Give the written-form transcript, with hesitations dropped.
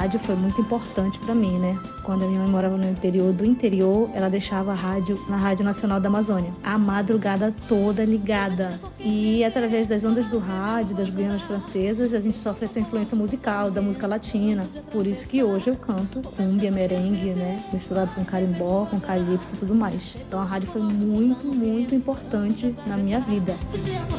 rádio foi muito importante para mim, né? Quando a minha mãe morava no interior do interior, ela deixava a rádio na Rádio Nacional da Amazônia, a madrugada toda ligada. E através das ondas do rádio, das Guianas Francesas, a gente sofre essa influência musical, da música latina. Por isso que hoje eu canto cumbia, merengue, né? Misturado com carimbó, com calypso e tudo mais. Então a rádio foi muito, muito importante na minha vida.